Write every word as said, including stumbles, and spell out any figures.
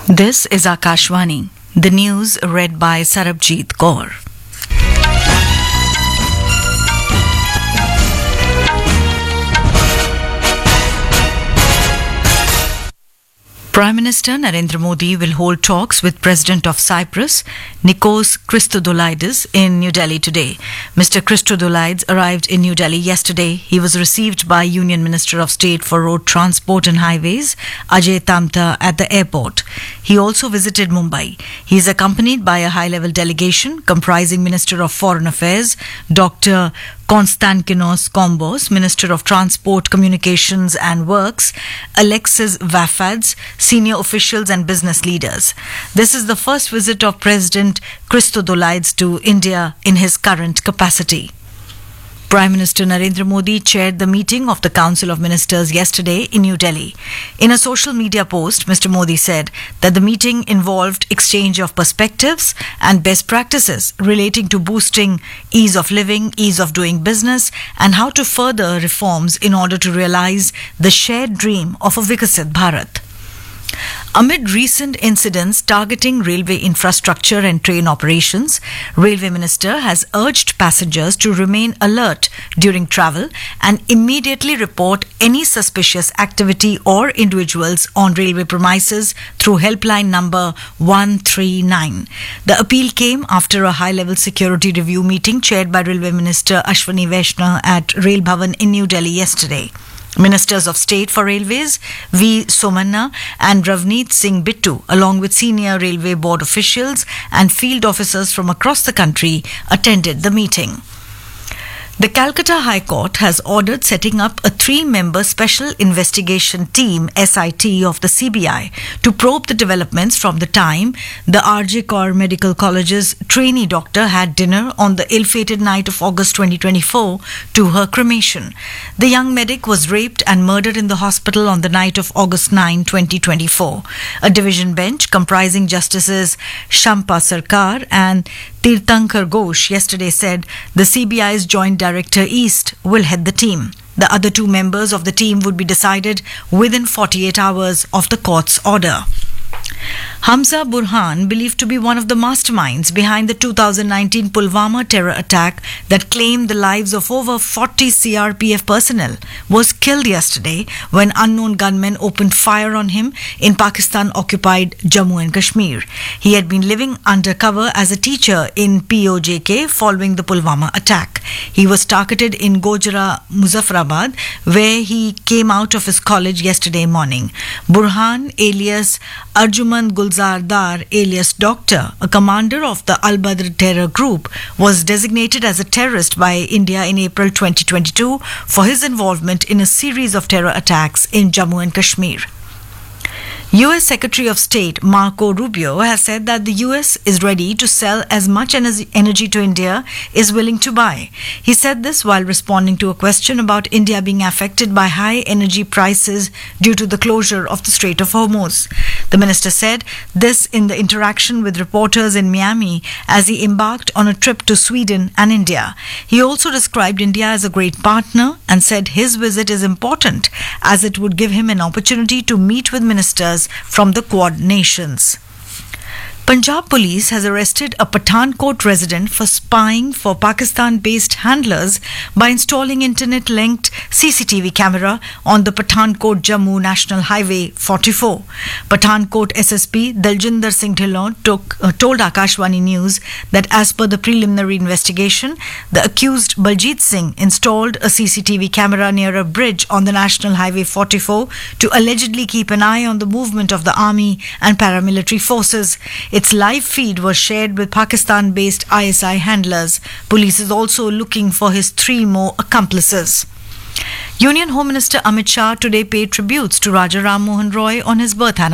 This is Akashvani. The news read by Sarabjit Kaur. Prime Minister Narendra Modi will hold talks with President of Cyprus, Nikos Christodoulidis, in New Delhi today. Mister Christodoulidis arrived in New Delhi yesterday. He was received by Union Minister of State for Road Transport and Highways, Ajay Tamta, at the airport. He also visited Mumbai. He is accompanied by a high-level delegation comprising Minister of Foreign Affairs, Doctor Konstantinos Kombos, Minister of Transport, Communications and Works, Alexis Vafads, senior officials and business leaders. This is the first visit of President Christodoulidis to India in his current capacity. Prime Minister Narendra Modi chaired the meeting of the Council of Ministers yesterday in New Delhi. In a social media post, Mister Modi said that the meeting involved exchange of perspectives and best practices relating to boosting ease of living, ease of doing business, and how to further reforms in order to realize the shared dream of a Viksit Bharat. Amid recent incidents targeting railway infrastructure and train operations, Railway Minister has urged passengers to remain alert during travel and immediately report any suspicious activity or individuals on railway premises through helpline number one three nine. The appeal came after a high-level security review meeting chaired by Railway Minister Ashwani Vaishnaw at Rail Bhavan in New Delhi yesterday. Ministers of State for Railways, V. Somanna and Ravneet Singh Bittu, along with senior railway board officials and field officers from across the country, attended the meeting. The Calcutta High Court has ordered setting up a three-member Special Investigation Team S I T of the C B I to probe the developments from the time the R J Kaur Medical College's trainee doctor had dinner on the ill-fated night of August twenty twenty-four to her cremation. The young medic was raped and murdered in the hospital on the night of August ninth, twenty twenty-four. A division bench comprising Justices Shampa Sarkar and Tirthankar Ghosh yesterday said the C B I's Joint Director East will head the team. The other two members of the team would be decided within forty-eight hours of the court's order. Hamza Burhan, believed to be one of the masterminds behind the two thousand nineteen Pulwama terror attack that claimed the lives of over forty C R P F personnel, was killed yesterday when unknown gunmen opened fire on him in Pakistan-occupied Jammu and Kashmir. He had been living undercover as a teacher in P O J K following the Pulwama attack. He was targeted in Gojra, Muzaffarabad, where he came out of his college yesterday morning. Burhan, alias Arjuman Gulzar Dar, alias Doctor, a commander of the Al-Badr terror group, was designated as a terrorist by India in April twenty twenty-two for his involvement in a series of terror attacks in Jammu and Kashmir. U S Secretary of State Marco Rubio has said that the U S is ready to sell as much energy to India is willing to buy. He said this while responding to a question about India being affected by high energy prices due to the closure of the Strait of Hormuz. The minister said this in the interaction with reporters in Miami as he embarked on a trip to Sweden and India. He also described India as a great partner and said his visit is important as it would give him an opportunity to meet with ministers from the Quad nations. Punjab Police has arrested a Pathankot resident for spying for Pakistan-based handlers by installing internet-linked C C T V camera on the Pathankot-Jammu National Highway forty-four. Pathankot S S P Daljinder Singh Dhillon took, uh, told Akashvani News that as per the preliminary investigation, the accused Baljit Singh installed a C C T V camera near a bridge on the National Highway forty-four to allegedly keep an eye on the movement of the army and paramilitary forces. Its live feed was shared with Pakistan-based I S I handlers. Police is also looking for his three more accomplices. Union Home Minister Amit Shah today paid tributes to Raja Ram Mohan Roy on his birth anniversary.